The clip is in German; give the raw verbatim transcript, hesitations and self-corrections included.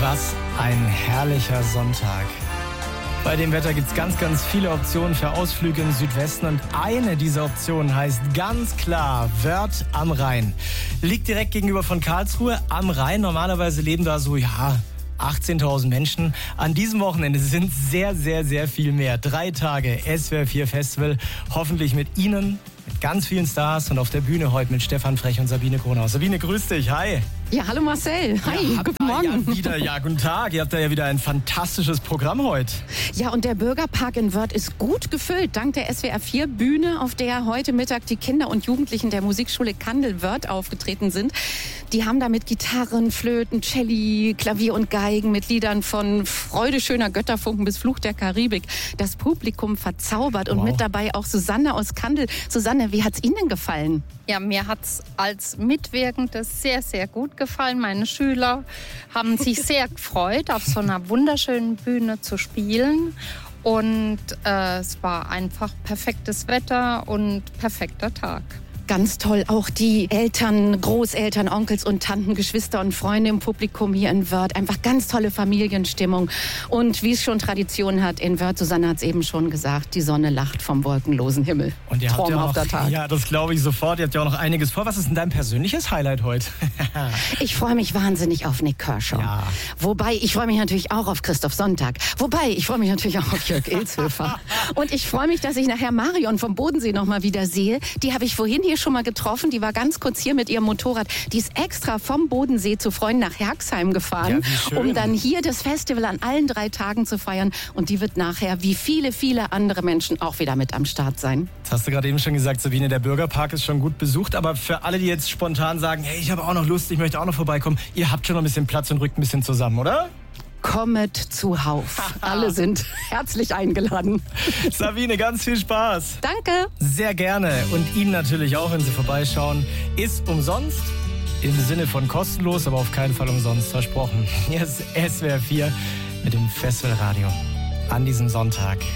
Was ein herrlicher Sonntag. Bei dem Wetter gibt es ganz, ganz viele Optionen für Ausflüge im Südwesten und eine dieser Optionen heißt ganz klar Wörth am Rhein. Liegt direkt gegenüber von Karlsruhe am Rhein. Normalerweise leben da so, ja, achtzehntausend Menschen. An diesem Wochenende sind sehr, sehr, sehr viel mehr. Drei Tage S W R vier Festival, hoffentlich mit Ihnen, mit ganz vielen Stars und auf der Bühne heute mit Stefan Frech und Sabine Kronhaus. Sabine, grüß dich, hi. Ja, hallo Marcel. Hi, ja, guten Morgen. Ja, wieder, ja, guten Tag. Ihr habt da ja wieder ein fantastisches Programm heute. Ja, und der Bürgerpark in Wörth ist gut gefüllt, dank der S W R vier Bühne, auf der heute Mittag die Kinder und Jugendlichen der Musikschule Kandel Wörth aufgetreten sind. Die haben da mit Gitarren, Flöten, Celli, Klavier und Geigen mit Liedern von Freude schöner Götterfunken bis Fluch der Karibik das Publikum verzaubert. Und wow. mit dabei auch Susanne aus Kandel. Susanne, wie hat's Ihnen denn gefallen? Ja, mir hat's als Mitwirkende sehr, sehr gut gefallen. Meine Schüler haben sich sehr gefreut, auf so einer wunderschönen Bühne zu spielen. Und äh, es war einfach perfektes Wetter und perfekter Tag. Ganz toll, auch die Eltern, Großeltern, Onkels und Tanten, Geschwister und Freunde im Publikum hier in Wörth. Einfach ganz tolle Familienstimmung. Und wie es schon Tradition hat in Wörth, Susanne hat es eben schon gesagt, die Sonne lacht vom wolkenlosen Himmel. Und ihr habt ja Traumhafter noch, Tag. Ja, das glaube ich sofort. Ihr habt ja auch noch einiges vor. Was ist denn dein persönliches Highlight heute? Ich freue mich wahnsinnig auf Nick Kershaw. Ja. Wobei, ich freue mich natürlich auch auf Christoph Sonntag. Wobei, ich freue mich natürlich auch auf Jörg Ilshöfer. Und ich freue mich, dass ich nachher Marion vom Bodensee noch mal wieder sehe. Die habe ich vorhin hier schon mal getroffen. Die war ganz kurz hier mit ihrem Motorrad. Die ist extra vom Bodensee zu Freunden nach Herxheim gefahren, ja, um dann hier das Festival an allen drei Tagen zu feiern. Und die wird nachher, wie viele, viele andere Menschen, auch wieder mit am Start sein. Das hast du gerade eben schon gesagt, Sabine, der Bürgerpark ist schon gut besucht. Aber für alle, die jetzt spontan sagen, hey, ich habe auch noch Lust, ich möchte auch noch vorbeikommen, ihr habt schon noch ein bisschen Platz und rückt ein bisschen zusammen, oder? Kommet zuhauf. Alle sind herzlich eingeladen. Sabine, ganz viel Spaß. Danke. Sehr gerne. Und Ihnen natürlich auch, wenn Sie vorbeischauen. Ist umsonst, im Sinne von kostenlos, aber auf keinen Fall umsonst, versprochen. Hier ist S W R vier mit dem Festivalradio an diesem Sonntag.